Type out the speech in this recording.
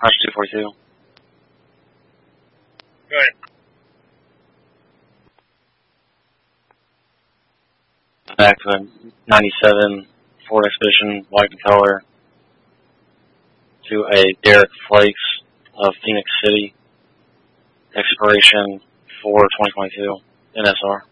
Crash 242. Go ahead. Back to a 97 Ford Expedition, white in color, to a Derek Flakes of Phoenix City, expiration 4/2022, NSR.